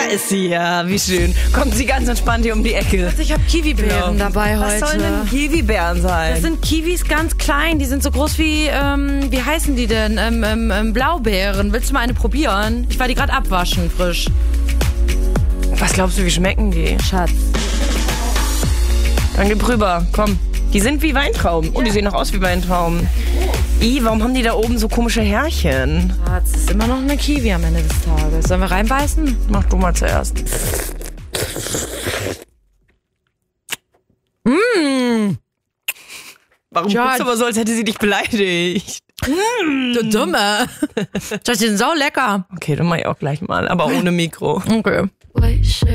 ist sie ja, wie schön. Kommt sie ganz entspannt hier um die Ecke. Ich habe Kiwibeeren dabei heute. Was sollen denn Kiwibeeren sein? Das sind Kiwis ganz klein, die sind so groß wie, wie heißen die denn? Blaubeeren. Willst du mal eine probieren? Ich war die gerade abwaschen, frisch. Was glaubst du, wie schmecken die? Schatz. Dann gib rüber, komm. Die sind wie Weintrauben. Oh, die sehen auch aus wie Weintrauben. Warum haben die da oben so komische Härchen? Schatz, es ist immer noch eine Kiwi am Ende des Tages. Sollen wir reinbeißen? Mach du mal zuerst. Warum guckst du aber so, als hätte sie dich beleidigt? Du Dumme. Schatz, die sind sau lecker. Okay, dann mach ich auch gleich mal, aber ohne Mikro. Okay.